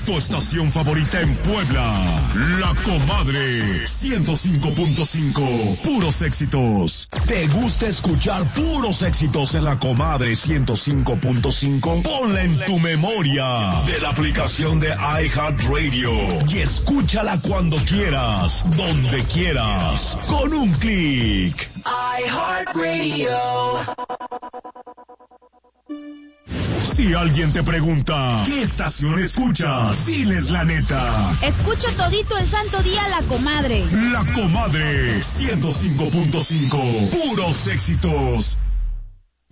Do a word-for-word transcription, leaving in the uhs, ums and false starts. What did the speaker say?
Tu estación favorita en Puebla. La Comadre. ciento cinco punto cinco. Puros éxitos. ¿Te gusta escuchar puros éxitos en La Comadre ciento cinco punto cinco? Ponla en tu memoria de la aplicación de iHeartRadio y escúchala cuando quieras, donde quieras, con un clic. iHeartRadio. Si alguien te pregunta, ¿qué estación escuchas? Diles la neta. Escucho todito el santo día La Comadre. La Comadre ciento cinco punto cinco. Puros éxitos.